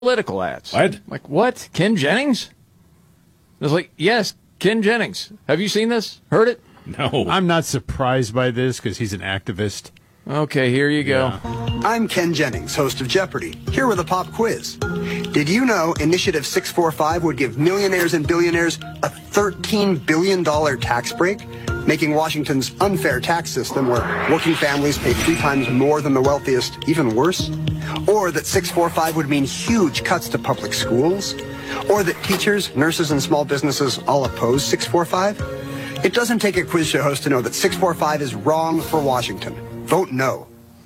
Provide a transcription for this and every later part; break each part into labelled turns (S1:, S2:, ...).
S1: political ads.
S2: What?
S1: Like, what? Ken Jennings? I was like, yes, Ken Jennings. Have you seen this? Heard it?
S2: No.
S3: I'm not surprised by this because he's an activist.
S1: Okay, here you go.
S4: I'm Ken Jennings, host of Jeopardy! Here with a pop quiz. Did you know Initiative 645 would give millionaires and billionaires a $13 billion tax break, making Washington's unfair tax system where working families pay 3 times more than the wealthiest even worse? Or that 645 would mean huge cuts to public schools? Or that teachers, nurses, and small businesses all oppose 645? It doesn't take a quiz show host to know that 645 is wrong for Washington. Vote no.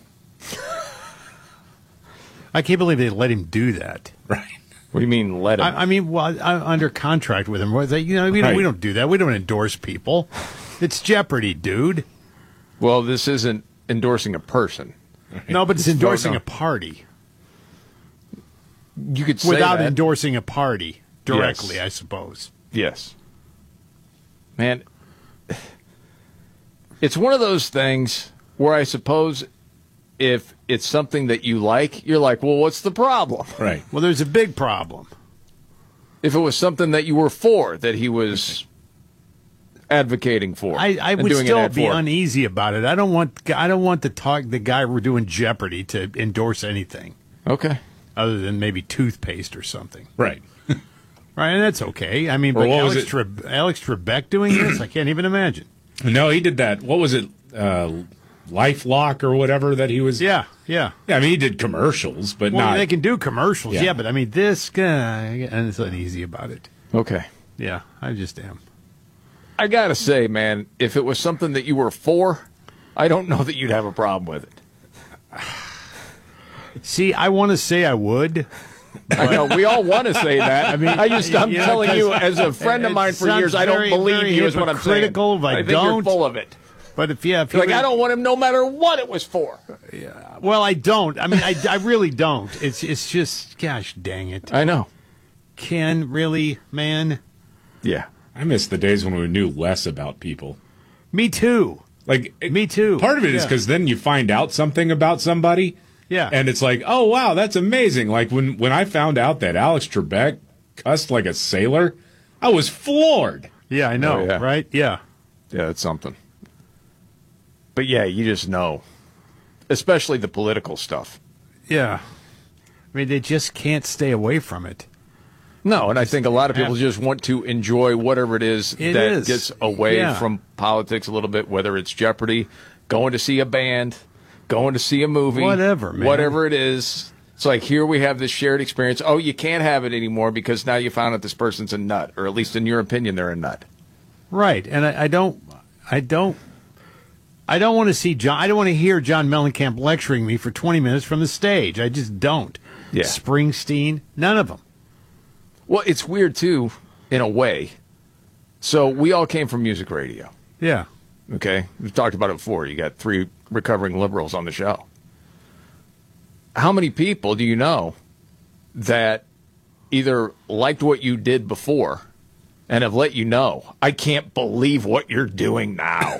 S3: I can't believe they let him do that.
S2: Right.
S1: What do you mean let him?
S3: I mean, well, I'm under contract with him. We don't do that. We don't endorse people. It's Jeopardy, dude.
S1: Well, this isn't endorsing a person.
S3: No, but it's endorsing a party.
S1: You could say
S3: without
S1: that.
S3: endorsing a party directly,
S1: Yes.
S3: I suppose.
S1: Yes. Man, it's one of those things where I suppose if it's something that you like, you're like, well, what's the problem?
S2: Right.
S3: Well, there's a big problem.
S1: If it was something that you were for, that he was advocating for,
S3: I
S1: and
S3: would
S1: doing
S3: still
S1: an ad
S3: be
S1: for.
S3: uneasy about it. I don't want the guy we're doing Jeopardy to endorse anything
S1: Okay.
S3: other than maybe toothpaste or something.
S2: Right.
S3: Right, and that's okay. I mean,
S2: Or
S3: but
S2: what was
S3: Alex Trebek doing this, I can't even imagine.
S2: No, he did that. What was it? LifeLock or whatever that he was.
S3: Yeah.
S2: Yeah, I mean, he did commercials, but
S3: Well,
S2: not.
S3: they can do commercials,
S2: Yeah.
S3: yeah, but I mean, this guy, and it's uneasy about it.
S1: Okay.
S3: Yeah, I just am.
S1: I got to say, man, if it was something that you were for, I don't know that you'd have a problem with it.
S3: See, I want to say I would.
S1: I know, we all want to say that. I mean, I'm
S3: yeah,
S1: telling you,
S3: 'cause
S1: as a friend of mine for
S3: sounds
S1: years, I don't
S3: very,
S1: believe
S3: very
S1: you is what I'm saying.
S3: hypocritical if I
S1: think you're
S3: don't.
S1: full of it.
S3: But if you
S1: Like, I don't want him no matter what it was for.
S3: well, I don't. I mean, I really don't. It's just, gosh dang it.
S1: I know.
S3: Ken, really, man?
S1: Yeah.
S2: I miss the days when we knew less about people.
S3: Me too.
S2: Like
S3: Me too.
S2: Part of it is
S3: Yeah.
S2: because then you find out something about somebody.
S3: Yeah.
S2: And it's like, oh, wow, that's amazing. Like when I found out that Alex Trebek cussed like a sailor, I was floored.
S3: Yeah, I know,
S1: Oh, yeah.
S3: right? Yeah.
S1: Yeah, it's something. But yeah, you just know. Especially the political stuff.
S3: Yeah. I mean, they just can't stay away from it.
S1: No, and I think a lot of people just want to enjoy whatever it is
S3: It
S1: that
S3: is.
S1: gets away
S3: Yeah.
S1: from politics a little bit, whether it's Jeopardy, going to see a band, going to see a movie.
S3: Whatever, man.
S1: Whatever it is. It's like, here we have this shared experience. Oh, you can't have it anymore because now you found out this person's a nut, or at least in your opinion, they're a nut.
S3: Right. And I don't want to see John. I don't want to hear John Mellencamp lecturing me for 20 minutes from the stage. I just don't.
S1: Yeah.
S3: Springsteen, none of them.
S1: Well, it's weird, too, in a way. So we all came from music radio.
S3: Yeah.
S1: Okay? We've talked about it before. You got 3 recovering liberals on the show. How many people do you know that either liked what you did before and have let you know, I can't believe what you're doing now?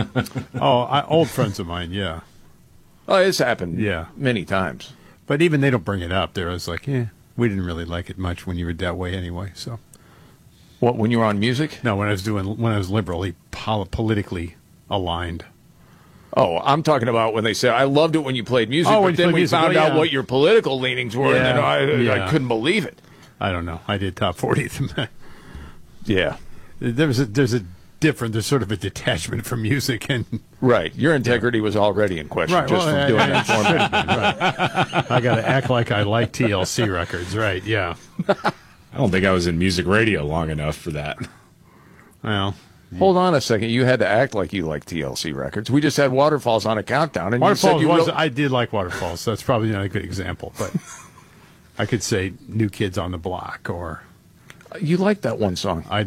S3: Old friends of mine, yeah.
S1: Oh, it's happened
S3: Yeah.
S1: many times.
S3: But even they don't bring it up. They're always like, we didn't really like it much when you were that way anyway. So
S1: What, when you were on music?
S3: no, when I was liberally politically aligned.
S1: Oh, I'm talking about when they said, I loved it when you played music,
S3: Oh, when
S1: but
S3: you
S1: then
S3: played
S1: we
S3: music,
S1: found
S3: well,
S1: out
S3: yeah.
S1: what your political leanings were, and then I
S3: Yeah.
S1: couldn't believe it.
S3: I don't know. I did top 40.
S1: Yeah.
S3: There's sort of a detachment from music and
S1: Right. Your integrity was already in question just from doing that for me.
S3: I got to act like I like TLC records, right? Yeah.
S2: I don't think I was in music radio long enough for that.
S3: Well,
S1: Hold on a second. You had to act like you like TLC records. We just had Waterfalls on a countdown, and you said
S3: Waterfalls
S1: you
S3: I did like Waterfalls, so that's probably not a good example, but I could say New Kids on the Block, or
S1: you liked that one song.
S3: I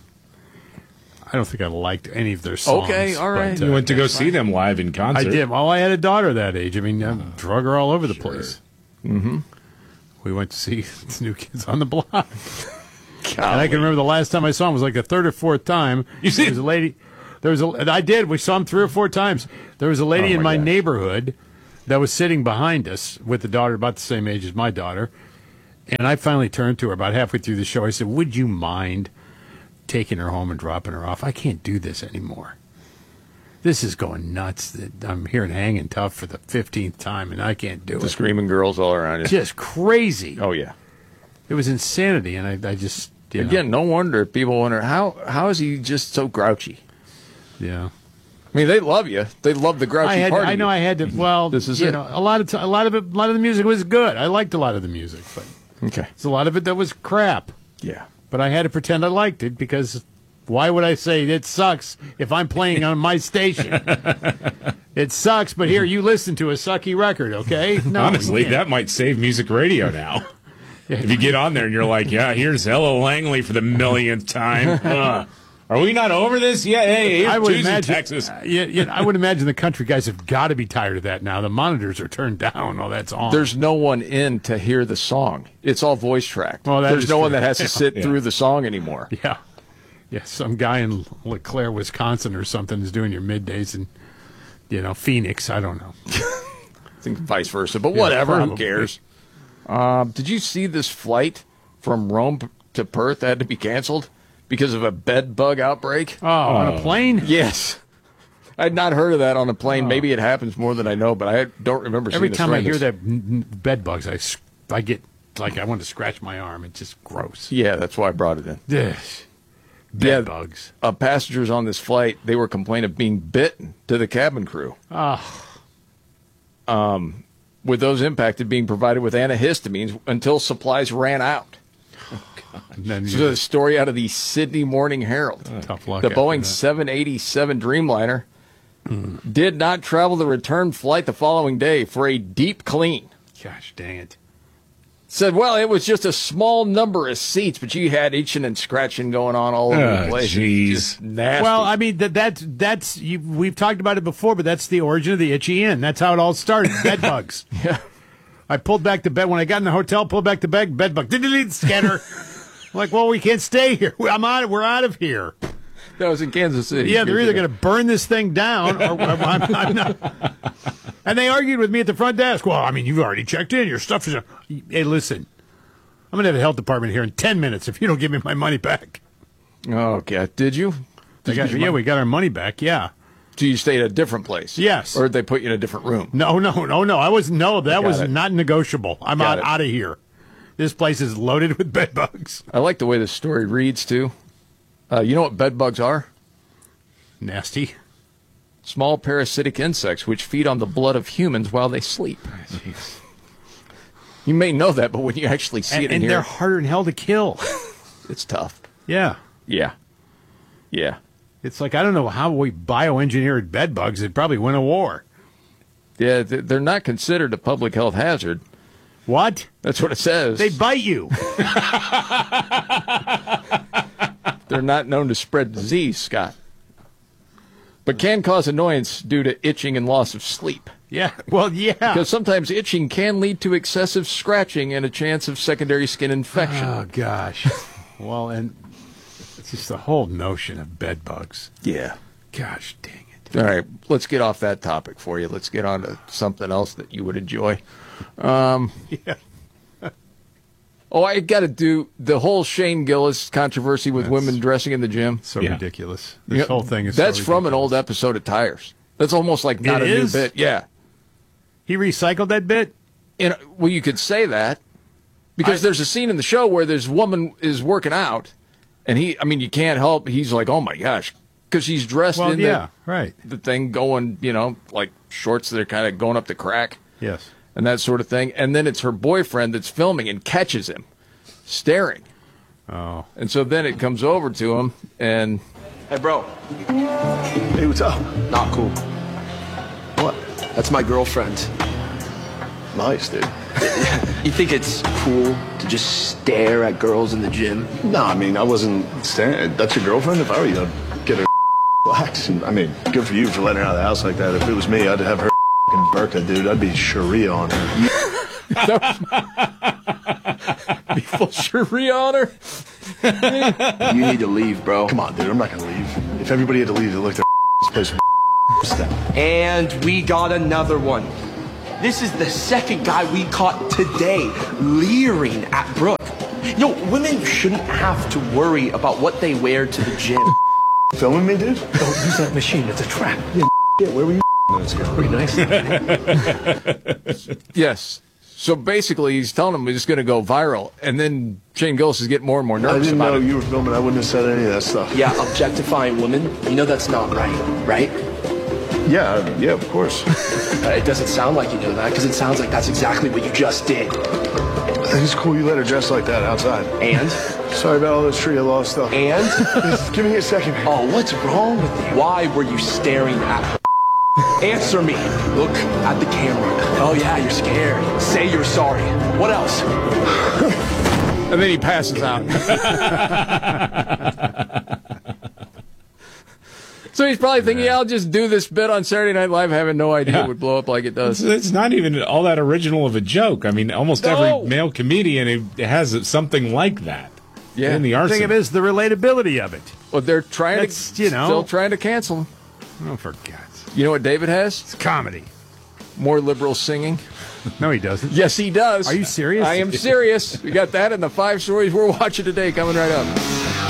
S3: don't think I liked any of their songs.
S1: Okay, all right.
S3: but,
S2: You went to go see them live in
S3: I
S2: concert.
S3: did. Well, I had a daughter that age. I mean, I drug her all over the place. Mm-hmm. We went to see New Kids on the Block. And I can remember the last time I saw him was like the 3rd or 4th time.
S2: You see-
S3: There was a lady. And I did. We saw him 3 or 4 times. There was a lady in
S1: my
S3: my
S1: gosh.
S3: neighborhood that was sitting behind us with a daughter about the same age as my daughter. And I finally turned to her about halfway through the show. I said, would you mind taking her home and dropping her off? I can't do this anymore. This is going nuts. I'm hearing Hanging Tough for the 15th time, and I can't do it.
S1: The screaming girls all around you.
S3: Just crazy.
S1: Oh, yeah.
S3: It was insanity, and I just...
S1: Again, no wonder people wonder, how is he just so grouchy?
S3: Yeah.
S1: I mean, they love you. They love the grouchy part.
S3: I know I had to... Well,
S1: this is it.
S3: A lot of the music was good. I liked a lot of the music, but
S1: okay,
S3: there's a lot of it that was crap.
S1: Yeah.
S3: But I had to pretend I liked it because why would I say it sucks if I'm playing on my station? It sucks, but here, you listen to a sucky record, okay? No,
S2: honestly, that might save music radio now. If you get on there and you're like, yeah, here's Ella Langley for the millionth time. Are we not over this yet? Hey, here's Tuesday, Texas.
S3: I would imagine the country guys have got to be tired of that now. The monitors are turned down. All that's on.
S1: There's no one in to hear the song. It's all voice tracked.
S3: Well,
S1: there's no one that has to sit through the song anymore.
S3: Yeah. Yeah, some guy in LeClaire, Wisconsin or something is doing your middays in, Phoenix. I don't know.
S1: I think vice versa, but whatever. Probably. Who cares? Did you see this flight from Rome to Perth that had to be canceled because of a bed bug outbreak?
S3: Oh, on a plane?
S1: Yes. I had not heard of that on a plane. Oh. Maybe it happens more than I know, but I don't remember seeing this.
S3: Every time I hear that bed bugs, I get like I want to scratch my arm. It's just gross.
S1: Yeah, that's why I brought it in.
S3: Yes. Bed bugs.
S1: Passengers on this flight, they were complaining of being bitten to the cabin crew. With those impacted being provided with antihistamines until supplies ran out.
S3: Oh, God.
S1: So the story out of the Sydney Morning Herald.
S3: Tough luck.
S1: The Boeing 787 Dreamliner did not travel the return flight the following day for a deep clean.
S3: Gosh dang it.
S1: Said, well, it was just a small number of seats, but you had itching and scratching going on all over the place.
S2: Jeez.
S1: Nasty.
S3: Well, I mean, that's we've talked about it before, but that's the origin of the itchy inn. That's how it all started. Bed bugs.
S1: Yeah.
S3: I pulled back the bed when I got in the hotel. Pulled back the bed. Bed bug. Scatter. Like, well, we can't stay here. We're out of here.
S1: That was in Kansas City.
S3: Yeah, they're either going to burn this thing down, or I'm not. And they argued with me at the front desk. Well, I mean, you've already checked in. Your stuff is. Hey, listen, I'm going to have a health department here in 10 minutes if you don't give me my money back.
S1: Okay. Did you?
S3: We got our money back. Yeah.
S1: So you stayed at a different place?
S3: Yes.
S1: Or did they put you in a different room?
S3: No. I was that was not negotiable. I'm out of here. This place is loaded with bed bugs.
S1: I like the way the story reads too. You know what bed bugs are?
S3: Nasty.
S1: Small parasitic insects which feed on the blood of humans while they sleep.
S3: Jeez.
S1: You may know that, but when you actually see it in here...
S3: And they're harder than hell to kill.
S1: It's tough.
S3: Yeah.
S1: Yeah.
S3: It's like, I don't know how we bioengineered bed bugs. They'd probably win a war.
S1: Yeah, they're not considered a public health hazard.
S3: What?
S1: That's what it says.
S3: They bite you.
S1: They're not known to spread disease, Scott. But can cause annoyance due to itching and loss of sleep.
S3: Yeah, well, yeah.
S1: Because sometimes itching can lead to excessive scratching and a chance of secondary skin infection.
S3: Oh, gosh. Well, and it's just the whole notion of bed bugs.
S1: Yeah.
S3: Gosh dang it.
S1: All right, let's get off that topic for you. Let's get on to something else that you would enjoy. Yeah. Oh, I got to do the whole Shane Gillis controversy with women dressing in the gym.
S3: So ridiculous. This whole thing is so
S1: That's
S3: ridiculous.
S1: from an old episode of Tires. That's almost like not a new bit. Yeah.
S3: He recycled that bit?
S1: Well, you could say that because there's a scene in the show where this woman is working out and you can't help. He's like, oh my gosh, because she's dressed in the thing going, like shorts that are kind of going up the crack.
S3: Yes.
S1: And that sort of thing. And then it's her boyfriend that's filming and catches him staring.
S3: Oh.
S1: And so then it comes over to him and...
S5: Hey, bro. Hey, what's up? Not cool. What? That's my girlfriend.
S6: Nice, dude.
S5: You think it's cool to just stare at girls in the gym?
S6: No, I mean, I wasn't staring. That's your girlfriend? If I were you, I'd get her relaxed. I mean, good for you for letting her out of the house like that. If it was me, I'd have her burqa, dude. I'd be Sharia on her.
S1: Be full Sharia on her?
S5: You need to leave, bro.
S6: Come on, dude. I'm not going to leave. If everybody had to leave, they looked at this place.
S5: And we got another one. this is the second guy we caught today leering at Brooke. Yo, women shouldn't have to worry about what they wear to the gym.
S6: Filming me, dude?
S5: Don't use that machine. It's a trap.
S6: Yeah, where were you those guys?
S5: Pretty nice.
S1: Yes. So basically, he's telling him he's going to go viral, and then Shane Gillis is getting more and more
S6: I
S1: nervous
S6: didn't
S1: about
S6: know
S1: it.
S6: you were filming. I wouldn't have said any of that stuff.
S5: Yeah, objectifying women, you know that's not right?
S6: Yeah, of course.
S5: It doesn't sound like you know that, because it sounds like that's exactly what you just did.
S6: I think it's cool you let her dress like that outside.
S5: And?
S6: Sorry about all this tree of law stuff.
S5: And?
S6: Just give me a second.
S5: Oh, what's wrong with you? Why were you staring at her? Answer me. Look at the camera. Oh, yeah, you're scared. Say you're sorry. What else?
S1: And then he passes out. So he's probably thinking, yeah, I'll just do this bit on Saturday Night Live, having no idea it would blow up like it does.
S2: It's not even all that original of a joke. I mean, almost every male comedian has something like that.
S1: Yeah.
S2: In the
S3: The
S2: arsenal.
S3: thing is the relatability of it.
S1: Well, they're trying
S3: That's,
S1: to, still trying to cancel him.
S3: Oh, for God's sake.
S1: You know what David has?
S3: It's comedy.
S1: More liberal singing.
S3: No, he doesn't.
S1: Yes, he does.
S3: Are you serious?
S1: I am serious. We got that in the 5 stories we're watching today coming right up.